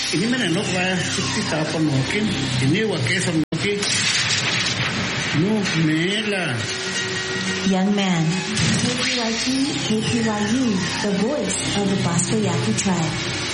Ini mana nok wa kita panokin. Ini wa kesa noki. No mela. Young man, KPYU, the voice of the Basco Yaqui tribe.